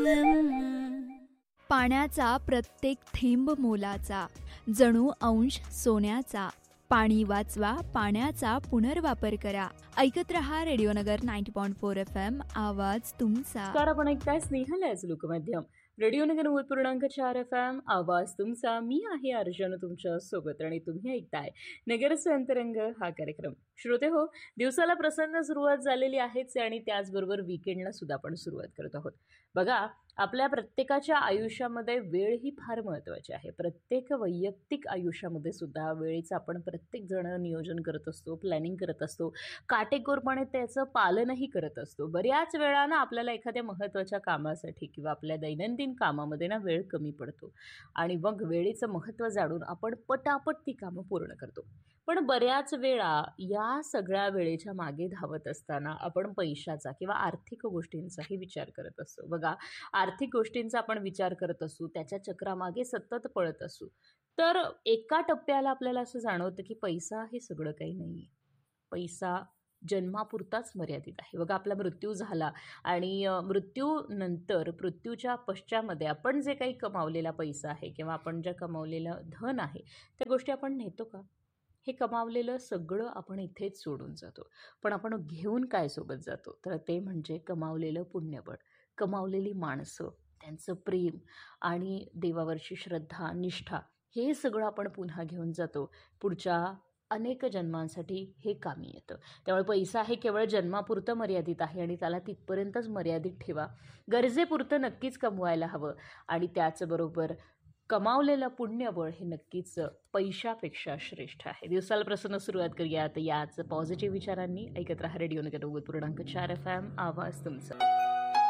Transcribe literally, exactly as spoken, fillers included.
पाण्याचा प्रत्येक थेंब मोलाचा, जणू अंश सोन्याचा. पाणी वाचवा, पाण्याचा पुनर्वापर करा. ऐकत रहा रेडिओनगर ninety point four F M, आवाज तुमचा. कार आपण ऐकताय स्नेहलयाचं लोकमाध्यम रेडिओनगर नव्वद पूर्णांक चार एफ एम, आवाज तुमचा. मी आहे अर्जुन तुमच्या सोबत आणि तुम्ही ऐकताय नगरचे अंतरंग हा कार्यक्रम. श्रोते हो, दिवसाला प्रसन्न सुरुवात झालेली आहेच आणि त्याचबरोबर वीकेंडला सुद्धा आपण सुरुवात करत आहोत. बघा, आपल्या प्रत्येकाच्या आयुष्यामध्ये वेळ ही फार महत्त्वाची आहे. प्रत्येक वैयक्तिक आयुष्यामध्ये सुद्धा वेळेचं आपण प्रत्येक जण नियोजन करत असतो, प्लॅनिंग करत असतो, काटेकोरपणे त्याचं पालनही करत असतो. बऱ्याच वेळा ना आपल्याला एखाद्या महत्त्वाच्या कामासाठी किंवा आपल्या दैनंदिन कामामध्ये ना वेळ कमी पडतो आणि मग वेळेचं महत्त्व जाणून आपण पटापट ती कामं पूर्ण करतो. पण बऱ्याच वेळा या सगळ्या वेळेच्या मागे धावत असताना आपण पैशाचा किंवा आर्थिक गोष्टींचाही विचार करत असतो. बघा, आर्थिक गोष्टींचा आपण विचार करत असू, त्याच्या चक्रामागे सतत पळत असू, तर एका टप्प्याला आपल्याला असं जाणवतं की पैसा हे सगळं काही नाही आहे. पैसा जन्मापुरताच मर्यादित आहे. बघा, आपला मृत्यू झाला आणि मृत्यूनंतर मृत्यूच्या पश्चामध्ये आपण जे काही कमावलेला पैसा आहे किंवा आपण जे कमावलेलं धन आहे, त्या गोष्टी आपण नेतो का? हे कमावलेलं सगळं आपण इथेच सोडून जातो. पण आपण घेऊन काय सोबत जातो? तर ते म्हणजे कमावलेलं पुण्यबळ, कमावलेली माणसं, त्यांचं प्रेम आणि देवावरची श्रद्धा, निष्ठा, हे सगळं आपण पुन्हा घेऊन जातो. पुढच्या अनेक जन्मांसाठी हे कामी येतं. त्यामुळे पैसा हे केवळ जन्मापुरतं मर्यादित आहे आणि त्याला तिथपर्यंतच मर्यादित ठेवा. गरजेपुरतं नक्कीच कमवायला हवं आणि त्याचबरोबर कमावलेलं पुण्यबळ हे नक्कीच पैशापेक्षा श्रेष्ठ आहे. दिवसाला प्रसन्न सुरुवात करूयात याच पॉझिटिव्ह विचारांनी. ऐकत राहा रेडिओनगर नव्वद पूर्णांक चार एफ एम, आवाज तुमचा.